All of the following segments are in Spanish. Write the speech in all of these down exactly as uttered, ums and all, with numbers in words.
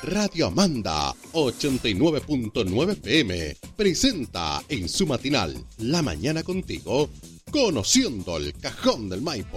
Radio Amanda ochenta y nueve punto nueve P M presenta en su matinal La Mañana Contigo, Conociendo el Cajón del Maipo.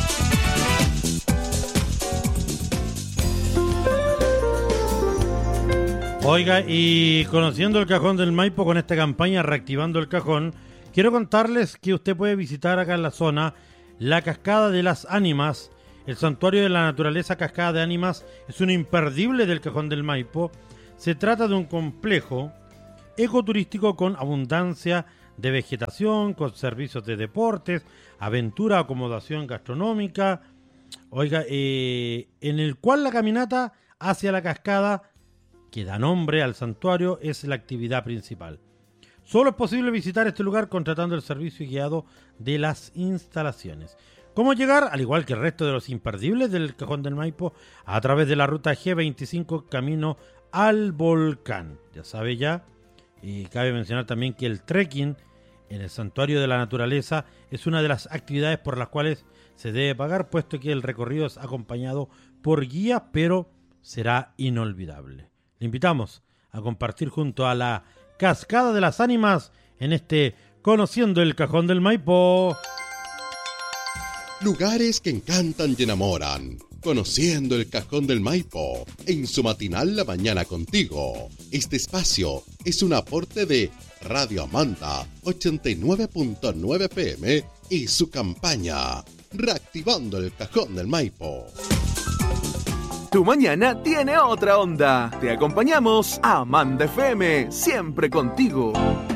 Oiga, y conociendo el Cajón del Maipo con esta campaña Reactivando el Cajón, quiero contarles que usted puede visitar acá en la zona la Cascada de las Ánimas. El Santuario de la Naturaleza Cascada de Ánimas es un imperdible del Cajón del Maipo. Se trata de un complejo ecoturístico con abundancia de vegetación, con servicios de deportes, aventura, acomodación gastronómica. Oiga, eh, en el cual la caminata hacia la cascada que da nombre al santuario es la actividad principal. Solo es posible visitar este lugar contratando el servicio guiado de las instalaciones. ¿Cómo llegar? Al igual que el resto de los imperdibles del Cajón del Maipo, a través de la ruta G veinticinco camino al volcán. Ya sabe ya, y cabe mencionar también que el trekking en el Santuario de la Naturaleza es una de las actividades por las cuales se debe pagar, puesto que el recorrido es acompañado por guía, pero será inolvidable. Le invitamos a compartir junto a la Cascada de las Ánimas en este Conociendo el Cajón del Maipo. Lugares que encantan y enamoran. Conociendo el Cajón del Maipo en su matinal La Mañana Contigo. Este espacio es un aporte de Radio Amanda ochenta y nueve punto nueve P M y su campaña Reactivando el Cajón del Maipo. Tu mañana tiene otra onda. Te acompañamos a Amanda F M, siempre contigo.